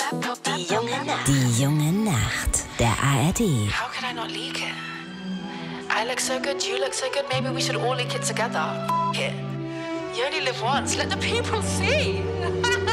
Die junge Nacht. Die junge Nacht. Der ARD. How could I not leak it? I look so good, you look so good, maybe we should all leak it together. F it. You only live once, let the people see.